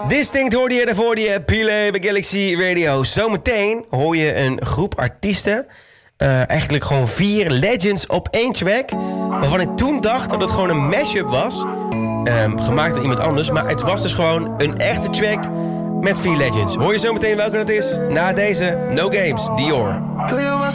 Distinct hoorde je daarvoor die Pile bij Galaxy Radio. Zometeen hoor je een groep artiesten. Eigenlijk gewoon 4 legends op 1 track. Waarvan ik toen dacht dat het gewoon een mashup was. Gemaakt door iemand anders. Maar het was dus gewoon een echte track met 4 legends. Hoor je zometeen welke dat is? Na deze No Games, Dior.